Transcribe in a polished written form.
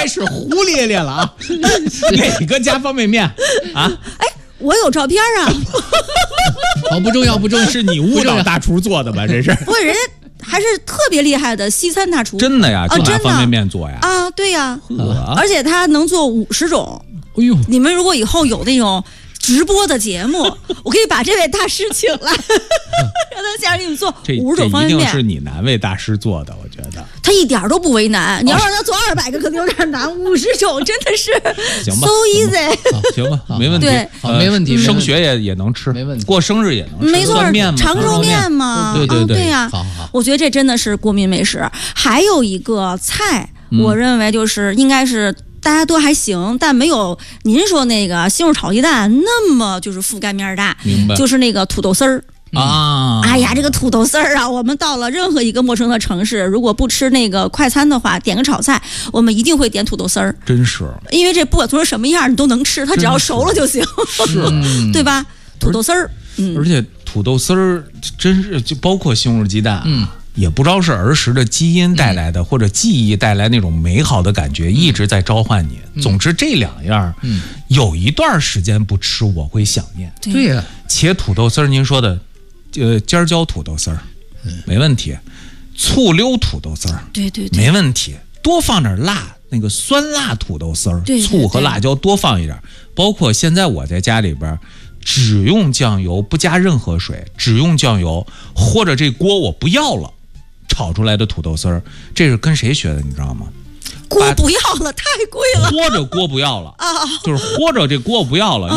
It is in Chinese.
开始胡咧咧了啊！哪个家方便面啊？ 哎，我有照片啊。 好，不重要，不重要， 是你误导大厨做的吧？这是？ 不过人家还是特别厉害的西餐大厨。 真的呀？就拿真的方便面做呀？ 啊，对呀。 而且他能做50种。 哎呦， 你们如果以后有那种直播的节目，我可以把这位大师请来，让他现场给你们做50种方便面。 这一定是你难为大师做的，我觉得。 他一点都不为难，你要让他做200个，可能有点难。50种真的是行吧 ，so easy。 行吧，没问题。 对， 没问题。 升学也能吃， 没问题。 过生日也能吃， 没错， 长寿面嘛。 对呀。 好。 我觉得这真的是国民美食。还有一个菜，我认为就是应该是。大家都还行，但没有您说那个西红柿炒鸡蛋那么就是覆盖面大。 明白。 就是那个土豆丝儿啊！ 哎呀，这个土豆丝儿啊，我们到了任何一个陌生的城市，如果不吃那个快餐的话，点个炒菜，我们一定会点土豆丝儿。 真是， 因为这不管做成什么样，你都能吃，它只要熟了就行， 是， 对吧？土豆丝儿， 而且土豆丝儿真是就包括西红柿鸡蛋，也不知道是儿时的基因带来的，或者记忆带来那种美好的感觉，一直在召唤你。总之这2样，有一段时间不吃我会想念。 对呀， 且土豆丝儿，您说的，尖椒土豆丝儿，没问题；醋溜土豆丝儿， 对， 没问题。多放点辣，那个酸辣土豆丝儿，醋和辣椒多放一点。包括现在我在家里边。只用酱油，不加任何水，只用酱油，或者这锅我不要了，炒出来的土豆丝儿，这是跟谁学的？你知道吗？ 锅不要了，太贵了。 或者锅不要了啊，就是或者这锅不要了。